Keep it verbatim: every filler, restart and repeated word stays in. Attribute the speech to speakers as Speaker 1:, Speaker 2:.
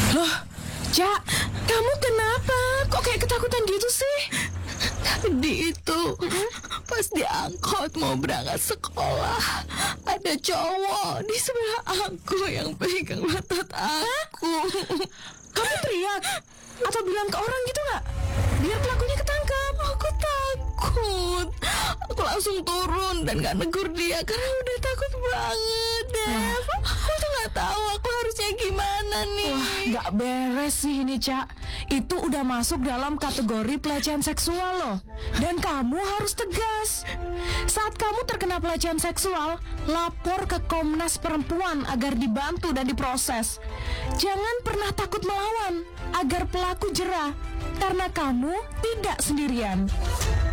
Speaker 1: Loh, Cak, kamu kenapa? Kok kayak ketakutan gitu sih?
Speaker 2: Tadi itu pas diangkut mau berangkat sekolah, ada cowok di sebelah aku yang pegang otot aku.
Speaker 1: Kamu teriak? Atau bilang ke orang gitu nggak? Biar pelakunya ketangkap.
Speaker 2: Aku takut. Aku langsung turun dan gak negur dia karena udah takut banget, Dev. Aku tuh gak tahu aku harusnya gimana nih.
Speaker 1: Wah, nggak beres sih ini, Cak. Itu udah masuk dalam kategori pelecehan seksual loh. Dan kamu harus tegas. Saat kamu terkena pelecehan seksual, lapor ke Komnas Perempuan agar dibantu dan diproses. Jangan pernah takut melawan agar pelaku jera, karena kamu tidak sendirian.